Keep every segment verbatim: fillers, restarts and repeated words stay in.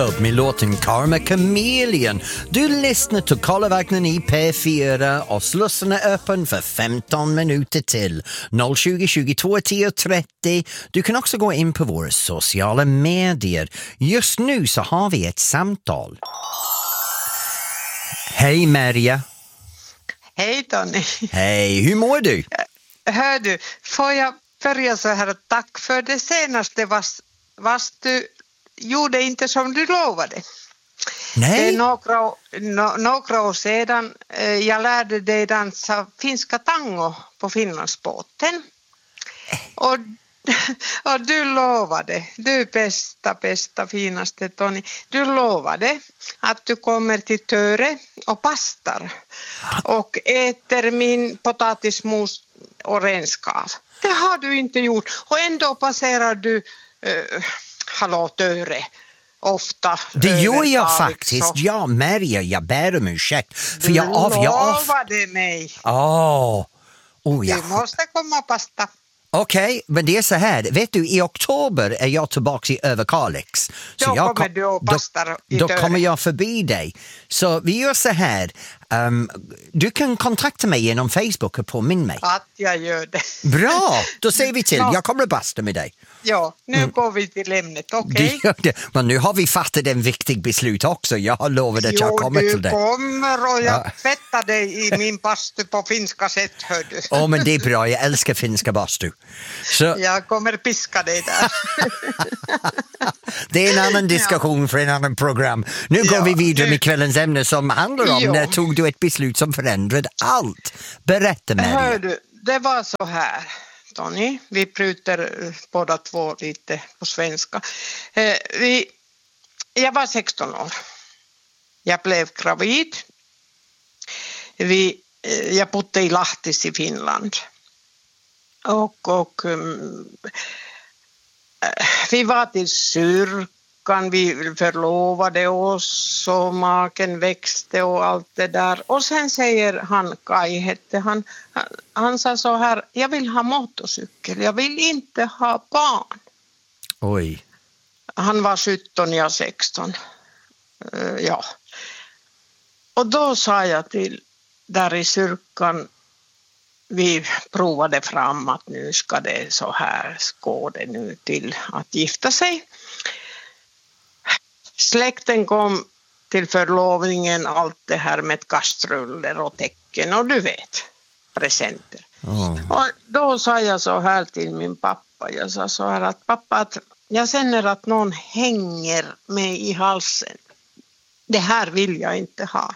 Med låten Karma Chameleon. Du lyssnar till Kollevagnen i P fyra och slussen är öppen för femton minuter till. noll tjugo tjugotvå tio trettio. Du kan också gå in på våra sociala medier. Just nu så har vi ett samtal. Hej Maria. Hej Tony. Hej, hur mår du? Hör du, får jag börja så här, tack för det senaste, vast, vast du gjorde inte som du lovade. Nej. Det är några, no, några år sedan eh, jag lärde dig dansa finska tango på Finlandsbåten. Och, och du lovade, du bästa, bästa, finaste Tony, du lovade att du kommer till Töre och pastar och äter min potatismos och renskav. Det har du inte gjort och ändå passerar du eh, hallå Töre ofta. Det gör jag faktiskt. Så. Ja, Maria, jag ber om ursäkt. För du jag av, jag av... lovade mig. Åh. Oh, ja. Du måste komma och pasta. Okej, okay, men det är så här. Vet du, i oktober är jag tillbaka i Överkalix. Så då jag kommer kom, du och pastar då, i Då Töre. kommer jag förbi dig. Så vi gör så här. Um, du kan kontakta mig genom Facebook och påminna mig. Att jag gör det. Bra, då säger vi till. Ja. Jag kommer att basta med dig. Ja, nu mm. går vi till ämnet, okej? Okay? Men nu har vi fattat en viktig beslut också. Jag har lovat att jo, jag kommer till det. Jo, du kommer och jag ja. tvättar dig i min bastu på finska sätt, hör du. Åh, oh, men det är bra. Jag älskar finska bastu. Så... Jag kommer piska dig där. Det är en annan diskussion ja. för en annan program. Nu ja, går vi vidare nu... med kvällens ämne som handlar om ja. när tog du ett beslut som förändrade allt. Berätta Maria. Hör du, det var så här, Tony. Vi prutar båda två lite på svenska. Eh, vi, jag var sexton år. Jag blev gravid. Vi, eh, jag bodde i Lahtis i Finland. Och, och um, vi var till kyrkan, vi förlovade oss och maken växte och allt det där. Och sen säger han, Kai hette han, han, han sa så här, jag vill ha motorcykel, jag vill inte ha barn. Oj. Han var sjutton, jag sexton. Uh, ja. Och då sa jag till, där i kyrkan, vi provade fram att nu ska det så här gå det nu till att gifta sig. Släkten kom till förlovningen, allt det här med kastruller och tecken och du vet, presenter. Oh. Och då sa jag så här till min pappa, jag sa så här att pappa, att jag känner att någon hänger mig i halsen. Det här vill jag inte ha.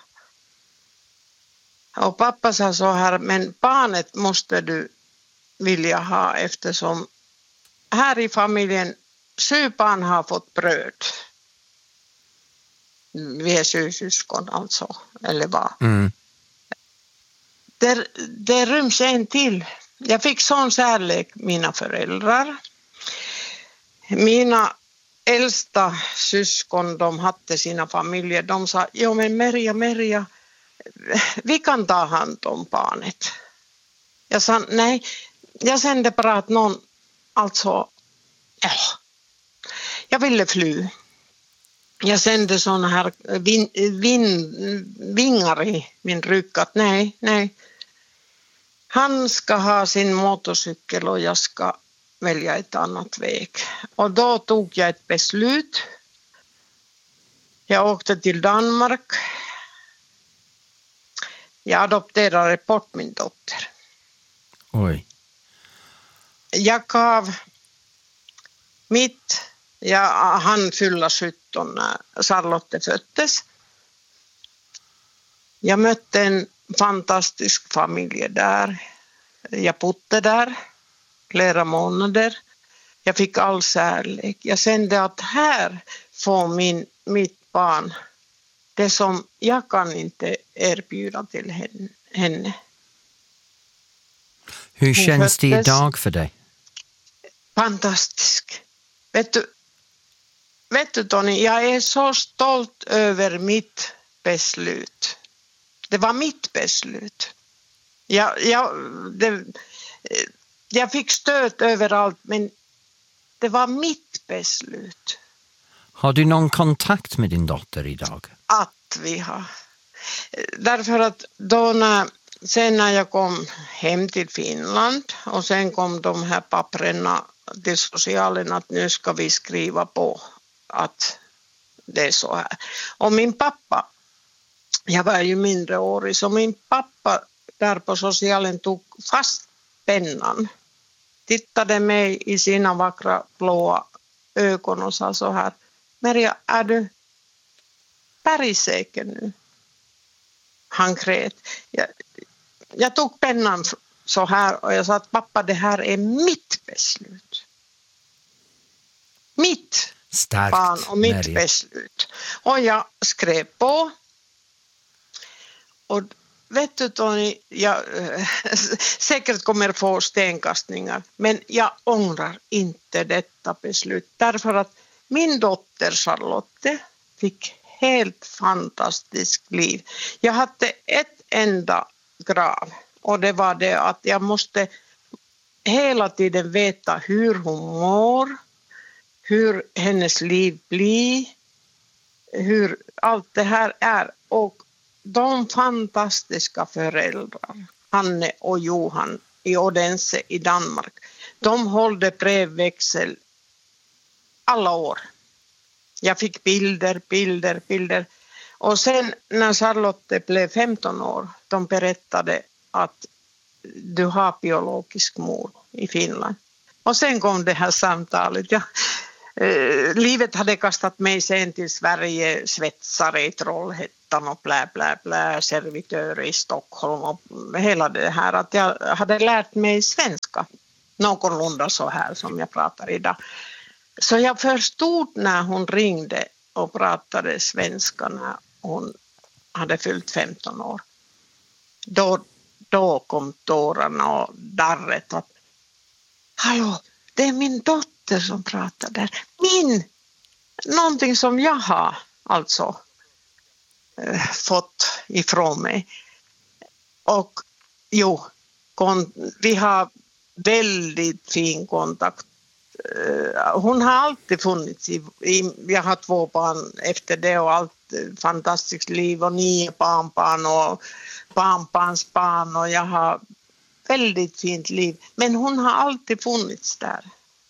Och pappa sa så här, men barnet måste du vilja ha eftersom här i familjen sju barn har fått bröd. Vi är sju syskon alltså, eller vad? Mm. Det, det ryms en till. Jag fick sån kärlek mina föräldrar. Mina äldsta syskon, de hade sina familjer. De sa, jo men Merja, Merja, vi kan ta hand om barnet. Jag sa, nej, jag kände bara att någon, alltså, ja, jag ville fly. Jag kände såna här vin, vin, vingar i min rygg att nej, nej. Han ska ha sin motorcykel och jag ska välja ett annat väg. Och då tog jag ett beslut. Jag åkte till Danmark. Jag adopterade bort min dotter. Oj. Jag gav mitt, jag hann fylla sjutton när Charlotte föddes. Jag mötte en fantastisk familj där. Jag bodde där flera månader. Jag fick all kärlek. Jag kände att här får min, mitt barn det som jag kan inte erbjuda till henne. Hur känns det idag för dig? Fantastisk. Vet du, vet du Tony, jag är så stolt över mitt beslut. Det var mitt beslut. Jag, jag, det, jag fick stöd överallt, men det var mitt beslut. Har du någon kontakt med din dotter idag? Att vi har. Därför att då när, sen när jag kom hem till Finland och sen kom de här papperna till socialen att nu ska vi skriva på att det är så här. Och min pappa, jag var ju mindreårig, så min pappa där på socialen tog fast pennan, tittade mig i sina vackra blåa ögon och sa så här: Merja, är du bergsäker nu? Han grät. Jag, jag tog pennan så här och jag sa att pappa, det här är mitt beslut. Mitt Starkt, barn och mitt Merja. beslut. Och jag skrev på. Och vet du Tony, jag äh, säkert kommer få stenkastningar, men jag ångrar inte detta beslut. Därför att min dotter Charlotte fick helt fantastiskt liv. Jag hade ett enda krav och det var det att jag måste hela tiden veta hur hon mår, hur hennes liv blir, hur allt det här är. Och de fantastiska föräldrar, Hanne och Johan i Odense i Danmark, de hållde brevväxel alla år. Jag fick bilder, bilder, bilder. Och sen när Charlotte blev femton år, de berättade att du har biologisk mor i Finland. Och sen kom det här samtalet. Ja, eh, livet hade kastat mig sen till Sverige, svetsare i Trollhättan och blä, blä, blä, servitör i Stockholm och hela det här. Att jag hade lärt mig svenska, någorlunda så här som jag pratar idag. Så jag förstod när hon ringde och pratade svenska när hon hade fyllt femton år. Då, då kom tårarna och darret att hallå, det är min dotter som pratar där. Min! Någonting som jag har alltså eh, fått ifrån mig. Och jo, kon, vi har väldigt fin kontakt. Hon har alltid funnits i, i, jag har två barn efter det och allt fantastiskt liv och nio barnbarn och barnbarns barn och jag har väldigt fint liv. Men hon har alltid funnits där.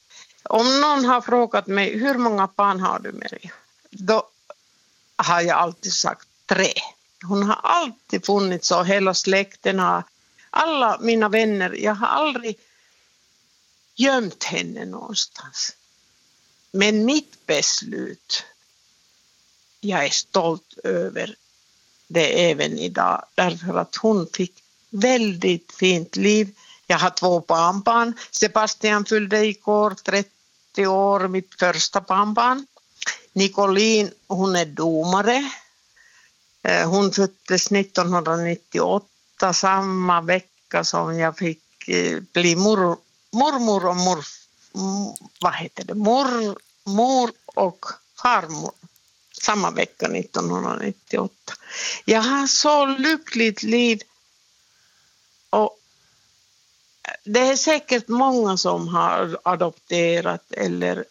Om någon har frågat mig hur många barn har du Merja? Då har jag alltid sagt tre. Hon har alltid funnits och hela släkten har, alla mina vänner, jag har aldrig gömt henne någonstans. Men mitt beslut, jag är stolt över det även idag. Därför att hon fick väldigt fint liv. Jag har två barnbarn. Sebastian fyllde igår trettio år, mitt första barnbarn. Nicolin, hon är domare. Hon föddes nittonhundranittioåtta, samma vecka som jag fick bli mor, mormor och mor, vad heter det? Mor, mor och farmor. Samma vecka nittonhundranittioåtta. Jag har så lyckligt liv. Och det är säkert många som har adopterat eller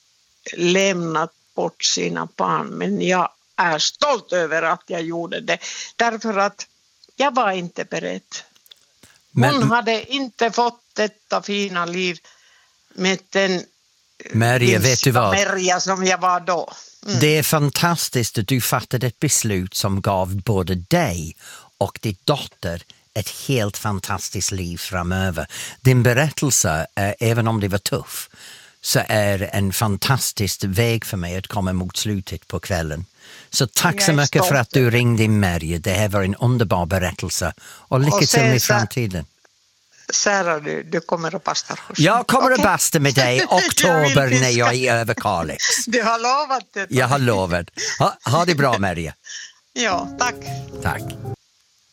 lämnat bort sina barn. Men jag är stolt över att jag gjorde det. Därför att jag var inte beredd. Hon men, hade inte fått detta fina liv med den Merja, vet du vad? Merja som jag var då. Mm. Det är fantastiskt att du fattade ett beslut som gav både dig och din dotter ett helt fantastiskt liv framöver. Din berättelse, eh, även om det var tuff, så är en fantastisk väg för mig att komma mot slutet på kvällen. Så tack så mycket för att du ringde Merja. Det här var en underbar berättelse. Och lycka till i framtiden. Sara, du, du kommer att basta hos Jag kommer okay. att basta med dig i oktober när jag är över Kalix. Du har lovat det. Jag har lovat. Ha, ha det bra, Merja. Ja, tack. Tack.